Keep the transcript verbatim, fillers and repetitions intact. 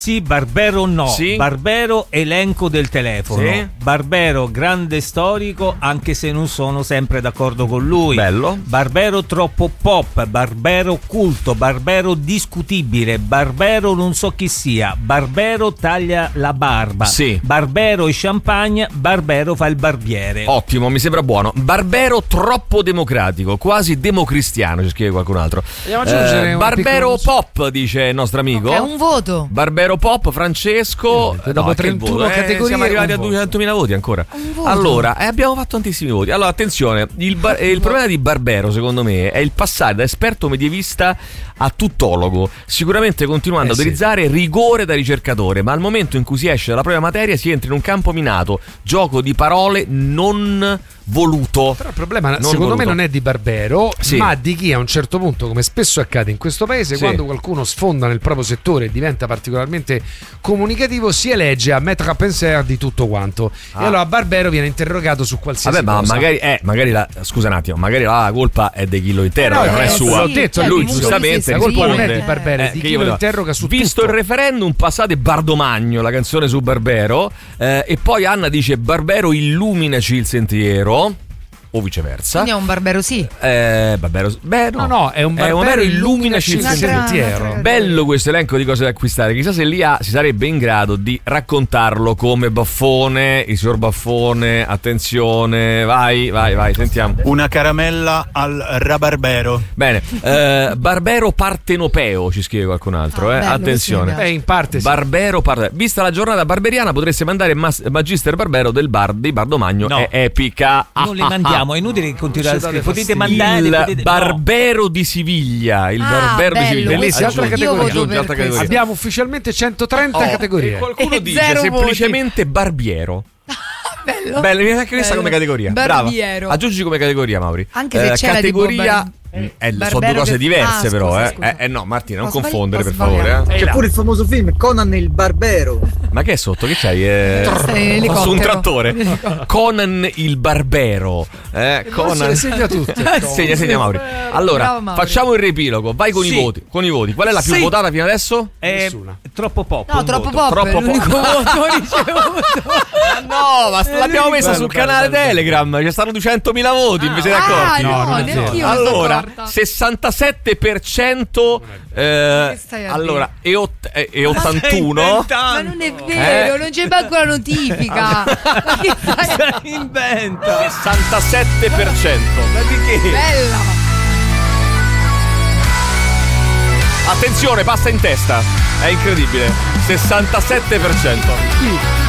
Sì, Barbero no, sì. Barbero elenco del telefono, sì. Barbero grande storico anche se non sono sempre d'accordo con lui, bello. Barbero troppo pop, Barbero culto, Barbero discutibile, Barbero non so chi sia, Barbero taglia la barba, sì. Barbero e champagne, Barbero fa il barbiere. Ottimo, mi sembra buono. Barbero troppo democratico, quasi democristiano, ci scrive qualcun altro. Eh, Barbero piccolo... pop, dice il nostro amico. È okay, un voto. Barbero Pop, Francesco, eh, dopo no, trentuno eh, categorie siamo arrivati a duecentomila voti ancora. Allora, eh, abbiamo fatto tantissimi voti. Allora, attenzione, il, bar- eh, il problema di Barbero, secondo me, è il passare da esperto medievista a tuttologo, sicuramente continuando eh, ad utilizzare sì. rigore da ricercatore, ma al momento in cui si esce dalla propria materia si entra in un campo minato, gioco di parole non voluto. Però il problema non secondo voluto. me non è di Barbero, sì. ma di chi a un certo punto, come spesso accade in questo paese, sì. quando qualcuno sfonda nel proprio settore e diventa particolarmente comunicativo, si elegge a mettere a pensare di tutto quanto. Ah. E allora Barbero viene interrogato su qualsiasi Vabbè, cosa. ma magari eh, magari la scusa un attimo, magari la colpa è di chi lo interroga, eh, non è eh, sua. L'ho detto, cioè, lui giustamente la colpa non è di risponde. Barbero, è Eh, di che chi io lo vedo- interroga su Visto tutto. il referendum, passate Bardomagno, la canzone su Barbero, eh, e poi Anna dice Barbero illuminaci il sentiero. O viceversa. Quindi è un Barbero sì. Eh, Barbero, beh, no. No, no, è un Barbero, è un Barbero illuminaci il Un'altra- sentiero. un'altra- Bello questo elenco di cose da acquistare. Chissà se Lia si sarebbe in grado di raccontarlo come Baffone, il signor Baffone. Attenzione, vai, vai, vai, sentiamo. Una caramella al rabarbero. Bene, eh, Barbero partenopeo, ci scrive qualcun altro. Ah, eh. bello, Attenzione. Eh, in parte sì. Barbero parte... Vista la giornata barberiana, potreste mandare Mas- Magister Barbero del bar di Bardomagno. No. È epica. Non le mandiamo, è inutile che continuare a scrivere. Potete mandare Il potete... Barbero no. di Siviglia. Il Ah, Barbero bello, di Siviglia. Bellissima, altra Io categoria. voto per Altra categoria. Abbiamo ufficialmente centotrenta Oh, categorie. E qualcuno E dice zero semplicemente barbiero. Bello. Bello, mi sa che questa Bello. come categoria. Barbiero. Brava. Aggiungi come categoria, Mauri. Anche se Eh, c'era categoria. tipo Eh, eh, sono Barbero due cose che- diverse, ah, però. scusa, eh. scusa. Eh, eh, no, Martina, non Ho sbagli- confondere, ho per favore. sbagliato. Eh. C'è pure il famoso film Conan il Barbero. Ma che è sotto? Che c'hai? Eh, L'elicottero. su un trattore. Conan il Barbero. Eh, Conan. Le segna tutte. Segna, segna Mauri. Allora, Bravo, Mauri. facciamo il riepilogo. Vai con Sì. i voti. Con i voti. Qual è la più Sì. votata fino adesso? È Nessuna. troppo pop. No, un troppo voto. pop. Troppo è l'unico pop. voto ricevuto. Ah, no, ma l'abbiamo messa bello, sul bello, canale bello. Telegram. Ci stanno duecentomila voti. Vi siete Ah, accorti? no, No, non è neanche vero. io mi sono Allora, accorta. sessantasette per cento eh, Che stai a allora e, ott- e- e ottantuno. Ma non è vero, Eh? non c'è manco la notifica. Ma che stai? Stai inventa. sessantasette per cento. Ma di che? Bella. Attenzione, passa in testa. È incredibile. sessantasette per cento.